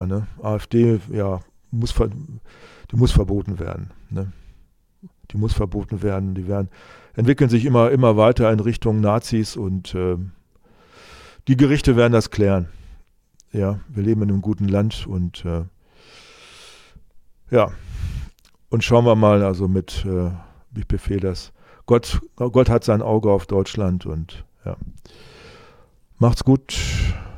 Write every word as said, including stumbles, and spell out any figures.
ne? AfD, ja, muss, ver, die muss verboten werden, ne? Die muss verboten werden. Die werden, entwickeln sich immer, immer weiter in Richtung Nazis und äh, die Gerichte werden das klären. Ja, wir leben in einem guten Land und äh, ja, und schauen wir mal, also mit, äh, ich befehle das. Gott, Gott hat sein Auge auf Deutschland und ja. Macht's gut.